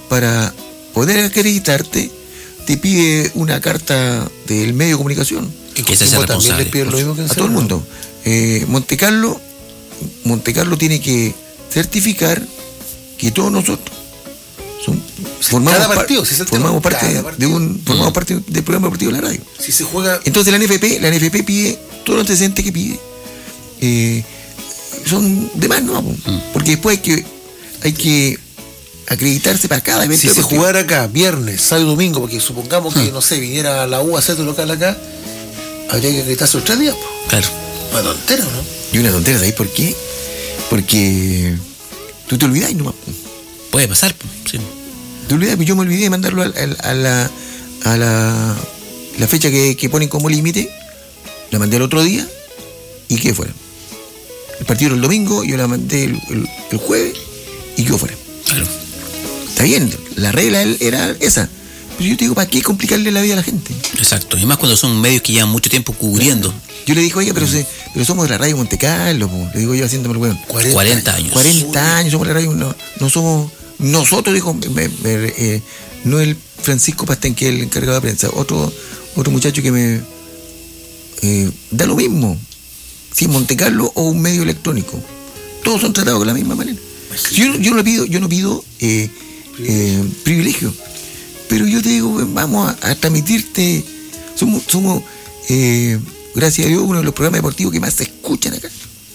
para poder acreditarte, te pide una carta del medio de comunicación. En que ese es el Coquimbo también responsable. les piden lo mismo que en A todo el Cerro, ¿no? mundo. Eh, Monte Carlo, Monte Carlo tiene que certificar que todos nosotros son, formamos, cada par- partido, si es el tema, formamos parte cada de partido. un formamos parte del programa deportivo de la radio. Si se juega. Entonces la N F P, la N F P pide todos los antecedentes que pide. Eh, son de más, ¿no? Porque después hay que hay que acreditarse para cada evento. Si se deportivo. jugara acá, viernes, sábado y domingo, porque supongamos que, no sé, viniera la U a hacer local acá, habría que acreditarse los tres días, pues. Claro. Una tontera, ¿no? Y una tontera, ¿sabes por qué? Porque tú te olvidás nomás. Puede pasar, sí. Te olvidás, pues yo me olvidé de mandarlo a, a- a la a la, la fecha que, que ponen como límite, la mandé el otro día y quedé fuera. El partido era el domingo, yo la mandé el, el- el jueves y quedó fuera. Claro. Está bien, la regla era esa. Pero yo te digo, ¿para qué complicarle la vida a la gente? Exacto. Y más cuando son medios que llevan mucho tiempo cubriendo. Yo le digo, oye, pero, se, pero somos de la radio Monte Carlo, po. Le digo yo haciéndome el hueón. cuarenta años. cuarenta años somos la radio, no, no somos nosotros, dijo, me- me- eh, no el Francisco Pastén, que es el encargado de prensa, otro, otro muchacho que me eh, da lo mismo, si es Monte Carlo o un medio electrónico, todos son tratados de la misma manera. Yo, yo no pido, yo no pido eh, eh, privilegio, pero yo te digo, vamos a, a transmitirte, somos, somos eh, gracias a Dios, uno de los programas deportivos que más se escuchan acá.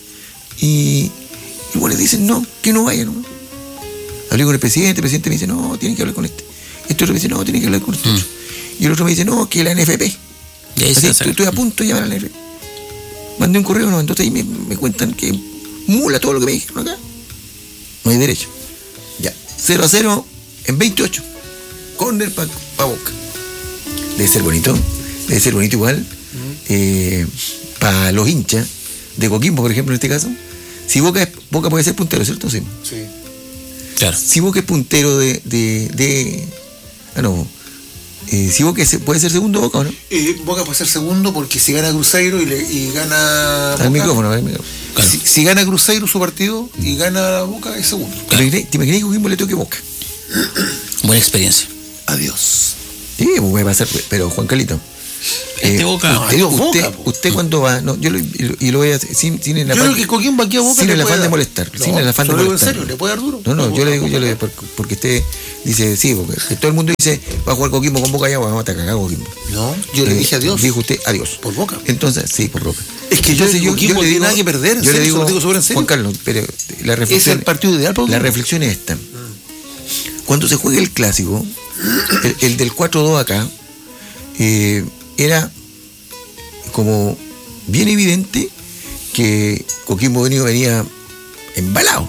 Y, y bueno, dicen, no, que no vayan. ¿No? Hablé con el presidente, el presidente me dice, no, tienen que hablar con este. Este otro me dice, no, tienen que hablar con este otro. Y el otro me dice, no, que la N F P. Y ahí Así, se estoy, estoy a punto de llamar a la N F P. Mandé un correo, no, entonces ahí me, me cuentan que mula todo lo que me dijeron acá. No hay derecho. Ya, cero a cero en veintiocho. Corner para pa Boca. Debe ser bonito, debe ser bonito igual. Eh, para los hinchas de Coquimbo, por ejemplo, en este caso. Si Boca, es, Boca puede ser puntero, ¿cierto? Sí. Sí. Claro. Si Boca es puntero de... de, de ah, no. Eh, si Boca es- puede ser segundo, Boca, ¿o no? Y Boca puede ser segundo porque si gana Cruzeiro y, le, y gana. Al Boca, micrófono, al micrófono. Claro. Si, si gana Cruzeiro su partido y gana Boca, es segundo. Pero, ¿te imaginas que Coquimbo le toque Boca? Buena experiencia. Adiós. Sí, pues puede pasar, pero Juan Carlito. Este Boca. Usted, Adiós, usted, Boca, po. usted cuando va, no, yo lo, y lo, y lo voy a hacer sin, sin el Yo afán, creo que Coquimbo aquí a Boca sin le el puede afán de dar. molestar, No, sin el afán se de lo digo en molestar. serio, le puede dar duro. No, no, yo le digo, Boca, yo le Boca. porque, porque usted dice, sí, porque que todo el mundo dice, va a jugar Coquimbo con Boca, ya vamos a cagar Coquimbo. No, yo le Eh, dije adiós. Dijo usted adiós. Por Boca. Entonces, sí, por Boca. Es que yo- Entonces, Coquimbo tiene nada que perder, en yo le serio, digo, se lo digo súper en serio. Juan Carlos, pero la reflexión, Es el partido ideal para la Coquimbo. reflexión es esta. Cuando se juega el clásico, el, el del cuatro dos acá, eh, era como bien evidente que Coquimbo venía, venía embalado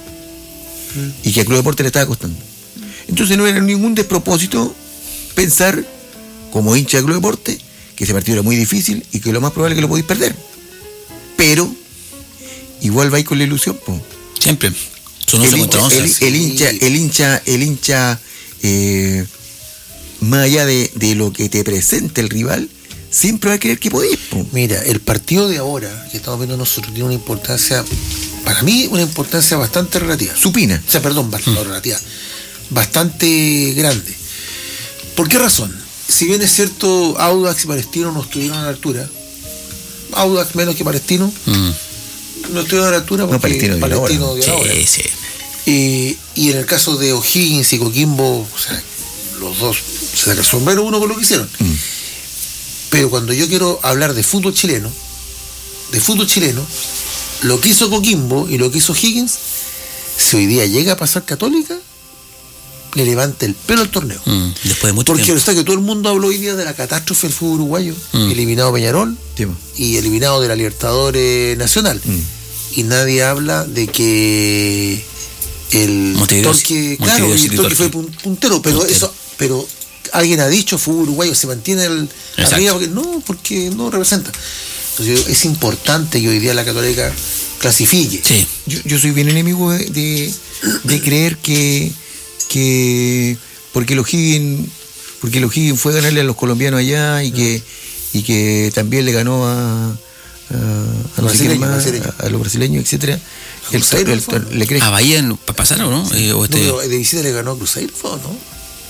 y que a Club Deporte le estaba costando. Entonces no era ningún despropósito pensar, como hincha de Club Deporte, que ese partido era muy difícil y que lo más probable es que lo podéis perder. Pero igual vais con la ilusión, po. Siempre. Son El once hincha, contra el, once. el hincha, el hincha, el hincha, eh, más allá de, de lo que te presenta el rival, siempre va a creer que podés, po. Mira, el partido de ahora que estamos viendo nosotros tiene una importancia, para mí, una importancia bastante relativa. Supina. O sea, perdón, no relativa, bastante grande. ¿Por qué razón? Si bien es cierto, Audax y Palestino no estuvieron a la altura, Audax menos que Palestino, Mm. no estuvieron a la altura porque Palestino dio la hora. Palestino dio la hora. Sí, sí. Y, y en el caso de O'Higgins y Coquimbo, o sea, los dos se saca el sombrero uno con lo que hicieron. Mm. Pero cuando yo quiero hablar de fútbol chileno, de fútbol chileno, lo que hizo Coquimbo y lo que hizo Higgins, si hoy día llega a pasar Católica, le levanta el pelo al torneo. Mm. Después de mucho Porque tiempo. está que todo el mundo habló hoy día de la catástrofe del fútbol uruguayo, Mm. eliminado Peñarol Sí, po. y eliminado de la Libertadores Nacional. Mm. Y nadie habla de que el Montevideo- Torque, Montevideo claro, City el Torque fue Torque. pun- puntero, pero Puntero. eso, pero alguien ha dicho fútbol uruguayo se mantiene el Exacto. arriba porque no, porque no representa. Entonces es importante que hoy día la Católica clasifique. Sí. Yo, yo soy bien enemigo de, de, de creer que, que porque los Higgins, porque los Higgins fue a ganarle a los colombianos allá y que, y que también le ganó a, a, a no sé quién Brasileño, más, brasileño. a, a los brasileños, etcétera. El, Cruzeiro, el- fue. le crees ¿A Bahía no- pa- pasaron, no? Eh, o No, este, pero de visita le ganó a Cruzeiro, ¿fue o no?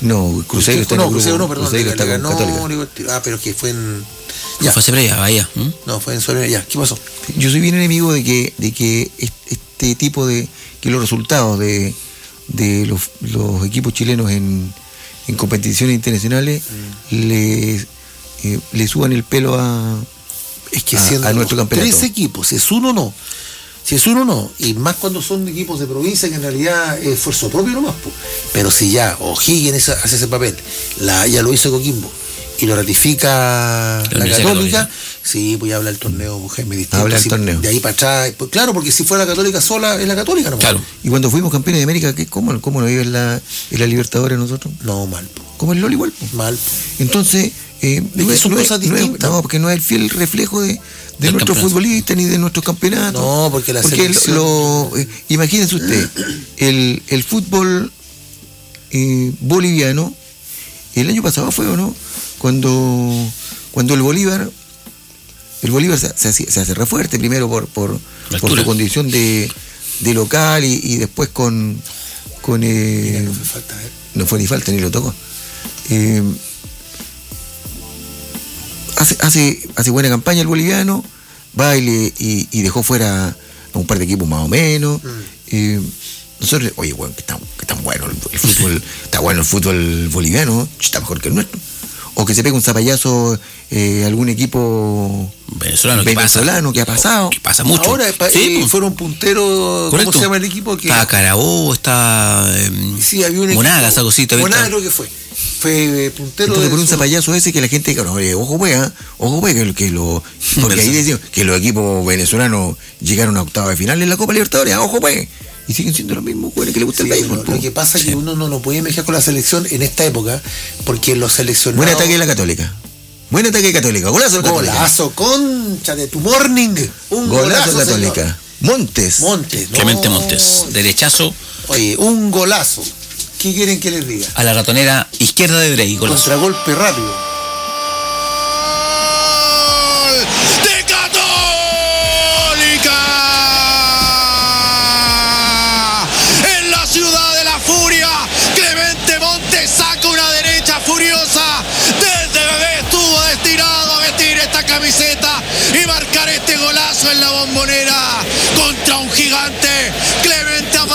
No, Cruzeiro está en no, el grupo. Cruzeiro no, perdón. Cruzeiro le está con ganó Católica. Libertad. Ah, pero es que fue en. Ya. Ya. Fue hace previa, vaya. ¿Mm? No, fue en Solemne. Ya, ¿qué pasó? Yo soy bien enemigo de que, de que este tipo de. que los resultados de, de los, los equipos chilenos en, en competiciones internacionales mm. le, eh, le suban el pelo a. Es que a, siendo a nuestro campeonato. Tres equipos, si es uno no. Si es uno no. Y más cuando son equipos de provincia que en realidad es esfuerzo propio nomás. Po. Pero si ya O'Higgins hace ese papel, la, ya lo hizo Coquimbo y lo ratifica la, la Católica, Católica, sí, pues ya habla el torneo, Jaime, distinto. Habla el si, torneo. De ahí para atrás. Pues, claro, porque si fuera la Católica sola, es la Católica nomás. Claro. Y cuando fuimos campeones de América, ¿qué, cómo, ¿cómo nos iba en la, en la Libertadores nosotros? No, mal. Po. Como el LOL igual. Po. Mal. Po. Entonces, eh, no, es, son no, cosas es, no, distintas. es, no, porque no es el fiel reflejo de, de nuestros campeonato. futbolistas ni de nuestros campeonatos. No, porque la porque selección... lo, eh, imagínense usted, el, el fútbol eh, boliviano, el año pasado fue, ¿o no? Cuando, cuando el Bolívar, el Bolívar se, se, se hace re fuerte primero por, por, por su condición de, de local y, y después con, con eh, Mira, no fue falta, ¿eh? no fue ni falta ni lo tocó. Eh, hace, hace, hace buena campaña el boliviano, va y, le, y, y dejó fuera a un par de equipos más o menos. Mm. Eh, nosotros, oye, bueno, que tan, que tan bueno el, el fútbol, está bueno el fútbol boliviano, está mejor que el nuestro. O que se pegue un zapallazo eh, algún equipo venezolano, venezolano que ha pasado. Que pasa mucho. Ahora sí, eh, fueron punteros. ¿Cómo se llama el equipo? Que... Está Carabobo, está eh, sí, había un Monaga, esa cosita. Monaga creo que fue. Fue puntero. Entonces, de por un su... zapallazo ese que la gente, no, oye, ojo wea, ojo wea, que, que lo, porque ahí decían que los equipos venezolanos llegaron a octava de final en la Copa Libertadores, ojo wea. Y siguen siendo los mismos güeyes que le gusta sí, el béisbol. Lo, lo que pasa es sí. que uno no, no puede mezclar con la selección en esta época, porque los seleccionados... Buen ataque de la Católica. Buen ataque de Católica. Golazo de Católica. Golazo, concha de tu morning. Un golazo, golazo de Católica. Señor. Montes. Montes. No. Clemente Montes. Derechazo. Oye, un golazo. ¿Qué quieren que les diga? A la ratonera izquierda de Brey. Golazo. Contragolpe rápido. Y marcar este golazo en la Bombonera contra un gigante.